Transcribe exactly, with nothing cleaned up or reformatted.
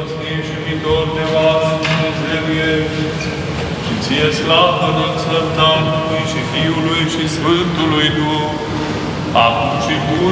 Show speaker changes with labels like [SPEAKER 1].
[SPEAKER 1] vinovăție și viitor de oasă Dumnezeuiești, și ție slavă înălțăm Tatălui și Fiului și Sfântului Duh, acum și pururea